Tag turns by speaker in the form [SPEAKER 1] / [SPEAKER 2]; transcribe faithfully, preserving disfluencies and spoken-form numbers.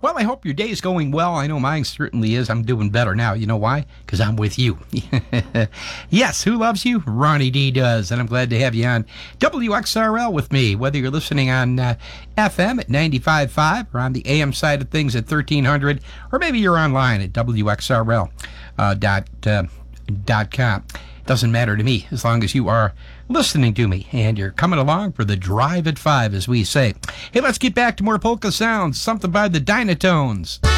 [SPEAKER 1] Well, I hope your day is going well. I know mine certainly is. I'm doing better now. You know why? Because I'm with you. Yes, who loves you? Ronnie D does, and I'm glad to have you on W X R L with me, whether you're listening on uh, F M at ninety-five point five or on the A M side of things at thirteen hundred, or maybe you're online at W X R L uh, dot, uh, dot com. Doesn't matter to me as long as you are listening to me and you're coming along for the drive at five, as we say. Hey, let's get back to more polka sounds, something by the Dynatones.